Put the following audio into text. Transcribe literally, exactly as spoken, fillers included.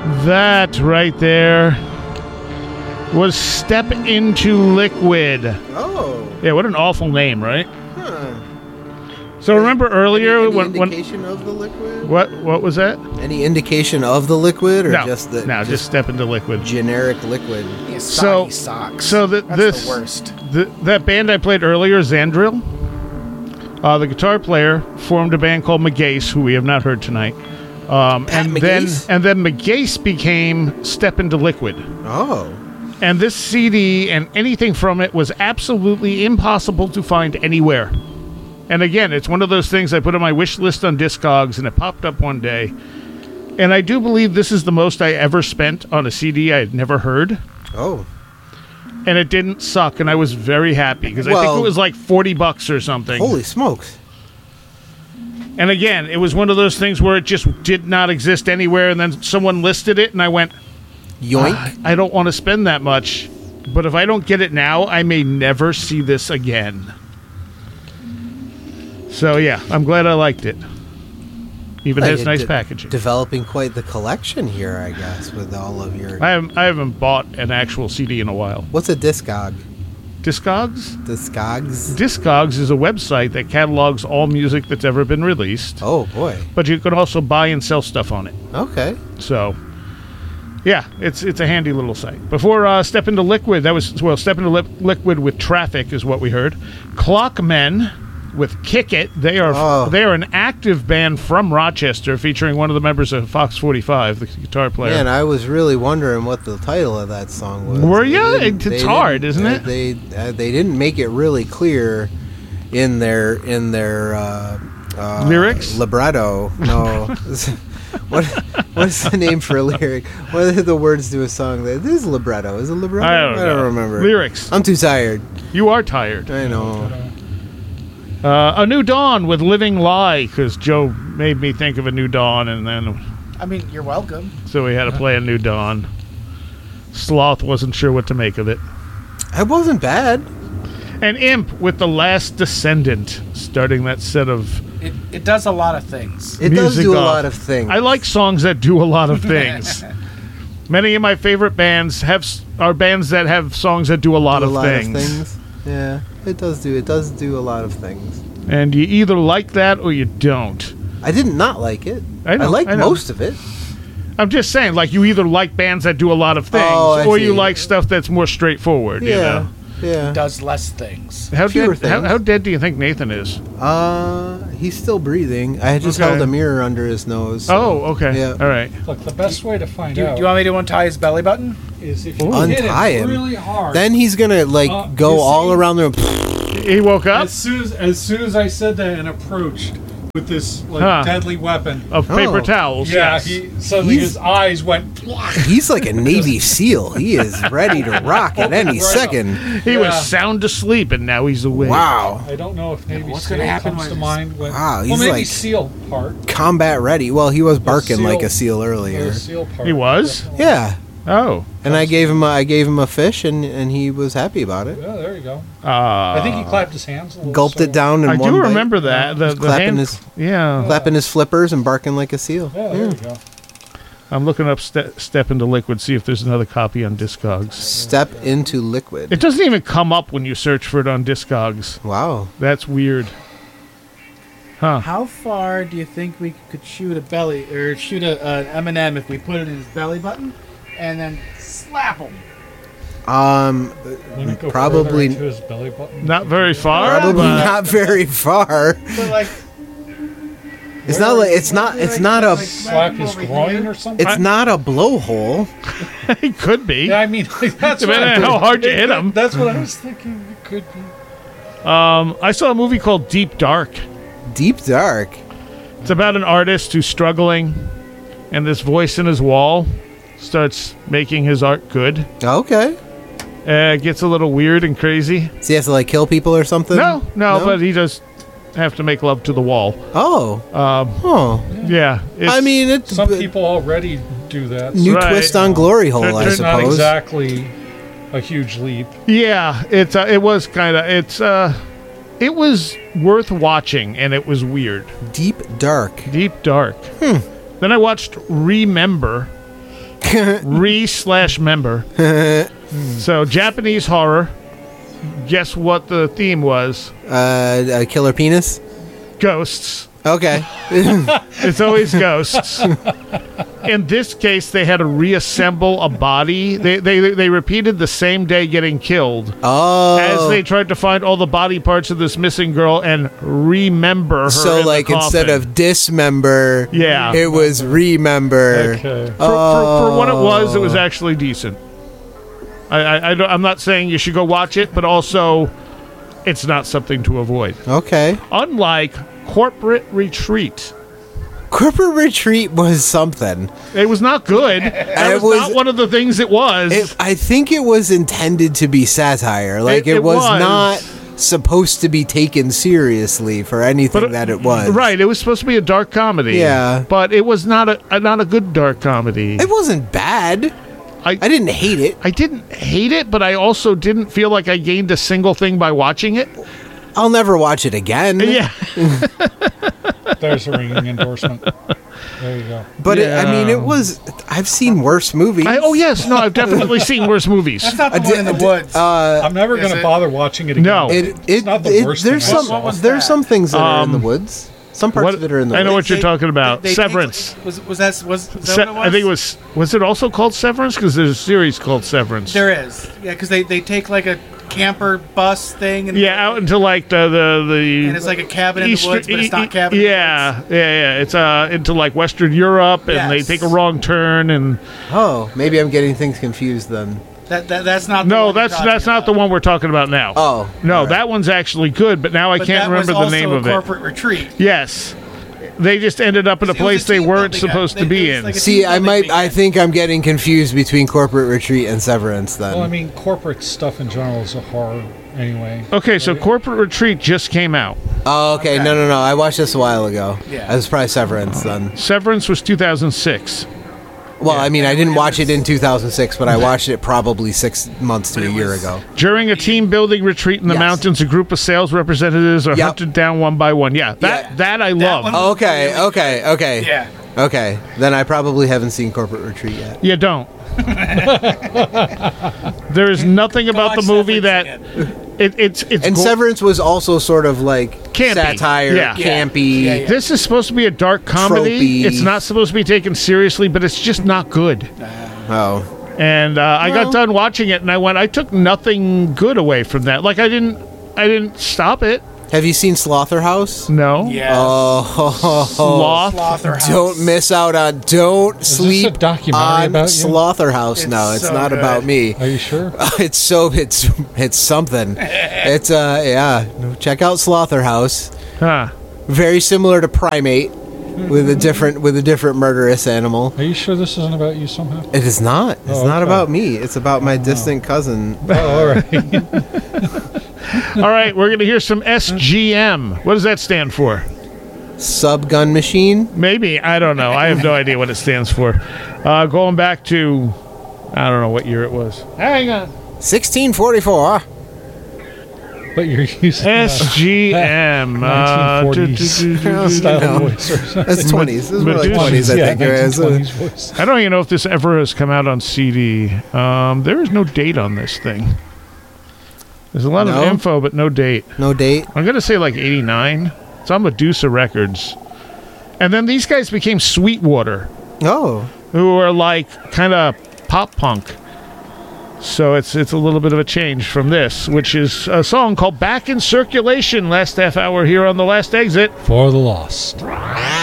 That right there was Step Into Liquid. Oh. Yeah, what an awful name, right? Huh. So remember earlier any, any when... indication when, of the liquid? What What was that? Any indication of the liquid? Or no, just the no, just, just Step Into Liquid. Generic liquid. Yeah, so, socks. so the, That's this, the worst. The, that band I played earlier, Xandril, uh, the guitar player formed a band called McGace, who we have not heard tonight. Um, Pat and McGace? then and then McGace became Step Into Liquid. Oh. And this C D and anything from it was absolutely impossible to find anywhere. And again, it's one of those things I put on my wish list on Discogs, and it popped up one day. And I do believe this is the most I ever spent on a C D I had never heard. Oh. And it didn't suck, and I was very happy, because I Well, think it was like forty bucks or something. Holy smokes. And again, it was one of those things where it just did not exist anywhere, and then someone listed it, and I went, Yoink. "Ah, I don't want to spend that much, but if I don't get it now, I may never see this again." So yeah, I'm glad I liked it. Even Like, has it nice de- packaging. Developing quite the collection here, I guess, with all of your... I haven't, I haven't bought an actual C D in a while. What's a Discog? Discogs? Discogs? Discogs is a website that catalogs all music that's ever been released. Oh, boy. But you can also buy and sell stuff on it. Okay. So, yeah, it's it's a handy little site. Before uh, Step Into Liquid, that was, well, Step Into Li- Liquid with Traffic is what we heard. Clockmen with Kick It. They are Oh. they are an active band from Rochester featuring one of the members of Fox forty-five, the guitar player. Man, I was really wondering what the title of that song was. Were They ya? didn't- It's they hard, didn't- isn't uh, it? They uh, they didn't make it really clear in their in their uh, uh, Lyrics? libretto. No. What what is the name for a lyric? What are the words to a song? That this is libretto. Is it libretto? I don't know. remember. Lyrics. I'm too tired. You are tired. I know. Uh, a New Dawn with Living Lie, because Joe made me think of A New Dawn, and then I mean, you're welcome. so we had to play A New Dawn. Sloth wasn't sure what to make of it. It wasn't bad. And Imp with The Last Descendant, starting that set of... It it does a lot of things. It does music do a off. lot of things. I like songs that do a lot of things. Many of my favorite bands have s- are bands that have songs that do a lot, Do a of, lot things. of things. Yeah, it does do. It does do a lot of things. And you either like that or you don't. I did not like it. I know, like I know. most of it. I'm just saying, like, you either like bands that do a lot of things, Oh, I or you see. like stuff that's more straightforward. Yeah, You know? yeah. Does less things. How Fewer dead, how, things. how dead do you think Nathan is? Uh, he's still breathing. I just Okay. held a mirror under his nose. so- Oh, okay. Yeah. All right. Look, the best way to find Do, do out you want me to untie his belly button? is if you Ooh. hit Untie it him. really hard. Then he's gonna like Uh, go you all see? around the room. He woke up as soon as as soon as I said that and approached with this like Huh. deadly weapon, of paper Oh. towels. yeah, yes. he suddenly He's- his eyes went. He's like a Navy SEAL. He is ready to rock at any Right up. second. He Yeah. was sound asleep, and now he's awake. Wow. I don't know if Navy what's SEAL gonna happen comes when to it's- mind. When, Wow, he's well, maybe like- SEAL part. Combat ready. Well, he was barking seal- like a seal The earlier. SEAL part. He was? definitely. Yeah. Oh. And I gave him a, I gave him a fish and, and he was happy about it. Yeah, there you go. Uh, I think he clapped his hands a little. Gulped so- it down in I one do bite. remember that. The, He's the clapping hand, his yeah. clapping his flippers and barking like a seal. Yeah, there you go. I'm looking up ste- Step Into Liquid, see if there's another copy on Discogs. Step into liquid. It doesn't even come up when you search for it on Discogs. Wow. That's weird. Huh. How far do you think we could shoot a belly or shoot a, an M and M if we put it in his belly button and then slap him? Um, Let me go Probably- further into his belly button. Not very far. probably but- not very far. So like, It's not like it's not it's not a Slap his groin or something. it's not a blowhole. It could be. Yeah, I mean that's what Depending on how hard you hit him. That's what I was thinking. It could be. Um, I saw a movie called Deep Dark. Deep dark. It's about an artist who's struggling, and this voice in his wall starts making his art good. Okay. Uh, it gets a little weird and crazy. So he has to like kill people or something? No, no, but he does have to make love to the wall. Oh. Um, Oh. yeah. It's, I mean, it's Some b- people already do that. new Right. twist on Glory Hole, They're- I they're Not suppose. exactly a huge leap. yeah. It's uh, it was kind of it's uh, it was worth watching, and it was weird. Deep dark. Deep Dark. Hmm. Then I watched Remember, re slash member. So Japanese horror. Guess what the theme was? Uh, a killer penis. Ghosts. Okay. It's always ghosts. In this case, they had to reassemble a body. They they they repeated the same day getting killed Oh. as they tried to find all the body parts of this missing girl and remember her. So in the like instead coffin. of dismember, Yeah. it was remember. Okay. for, for, for what it was, it Oh. was actually decent. I, I, I don't, I'm not saying you should go watch it, but also it's not something to avoid. Okay. Unlike Corporate Retreat. Corporate Retreat was something. It was not good. That It was, was- not one of the things it was. It, I think it was intended to be satire. Like It- it, it was, was. not supposed to be taken seriously for anything But- that it was. Right, it was supposed to be a dark comedy. Yeah. But it was not a, a not a good dark comedy. It wasn't bad. I, I didn't hate it. I didn't hate it, but I also didn't feel like I gained a single thing by watching it. I'll never watch it again. Yeah. There's a ringing endorsement. There you go. But it, I mean, Yeah. it was. I've seen worse movies. I, oh, yes. No, I've definitely seen worse movies. That's not the I one did- in the I did- woods. Uh, I'm never Is going to it- bother watching it again. No. it, it, not the it- worst there's thing I some saw. What was there's that? some things that are in the Um, woods. Some parts what- of it are in the I know woods. what you're talking about. They- they Severance. take- was was that was, was that Se- what it was? I think it was. Was it also called Severance? Because there's a series called Severance. There is, yeah, because they, they take like a camper bus thing and Yeah, out into like the the, the and it's like a cabin in the Eastern- woods, but it's e- not e- cabin. in the Yeah, woods. yeah, yeah. It's uh into like Western Europe, and they Yes. take a wrong turn, and Oh, maybe I'm getting things confused then. That, that that's not. The no, one you're that's talking that's not the about. one we're talking about now. Oh, no, all right. that one's actually good, but now I But can't that was remember the also name a of it. corporate retreat. Yes, they just ended up in a It was a place they team weren't building supposed act. to They- be it was in. like a See, team I building might. I weekend. think I'm getting confused between Corporate Retreat and Severance. Then. Well, I mean, corporate stuff in general is a horror anyway. Okay, so Corporate Retreat just came out. oh, okay. Okay. No, no, no. I watched this a while ago. Yeah. It was probably Severance then. Severance was two thousand six. Well, I mean, I didn't It watch it was- in two thousand six, but I watched it probably six months to But a it year was- ago. During a team building retreat in the Yes. mountains, a group of sales representatives are Yep. hunted down one by one. Yeah, that Yeah. that I That love. one- Oh, okay, okay, okay. Yeah. Okay. Then I probably haven't seen Corporate Retreat yet. You don't. There is nothing about the watch movie that Severance it, it's it's And go- Severance was also sort of like Campy. satire, Yeah. campy. Yeah, yeah. This is supposed to be a dark comedy. Tropey. It's not supposed to be taken seriously, but it's just not good. Oh. And uh, I Well- got done watching it, and I went, I took nothing good away from that. Like I didn't, I didn't stop it. Have you seen Slaughterhouse? No. Yes. Oh, Sloth. Slaughterhouse. don't miss out on. Don't this a sleep documentary on about you? Slaughterhouse. It's no, it's so not good. about me. Are you sure? It's so it's it's something. It's uh yeah. Check out Slaughterhouse. Huh. Very similar to Primate, with a different with a different murderous animal. Are you sure this isn't about you somehow? It is not. It's Oh, not okay. about me. It's about my distant cousin. Oh, all right. All right, we're gonna hear some S G M. What does that stand for? Subgun machine. Maybe I don't know. I have no idea what it stands for. Uh, going back to, I don't know what year it was. Hang on. sixteen forty-four. But you're using uh, S G M. uh, nineteen do- forties do- do- do- style No. voice or something. That's twenties. This is more like Medusa. twenties, I yeah, think. it is. nineteen twenties voice. I don't even know if this ever has come out on C D. Um, there is no date on this thing. There's a lot No? of info, but no date. No date. I'm going to say like eighty-nine. It's on Medusa Records. And then these guys became Sweetwater, Oh. who are like kind of pop punk. So it's it's a little bit of a change from this, which is a song called Back in Circulation, last half hour here on The Last Exit. For the Lost. Right.